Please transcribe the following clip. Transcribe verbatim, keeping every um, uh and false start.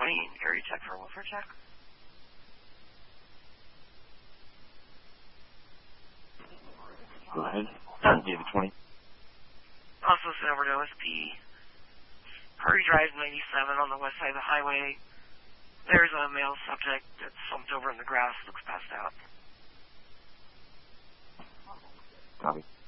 twenty, area check for a welfare check. Go ahead. David twenty. Also sent over to O S P. Prairie Drive ninety-seven on the west side of the highway. There's a male subject that's slumped over in the grass, looks passed out. Copy.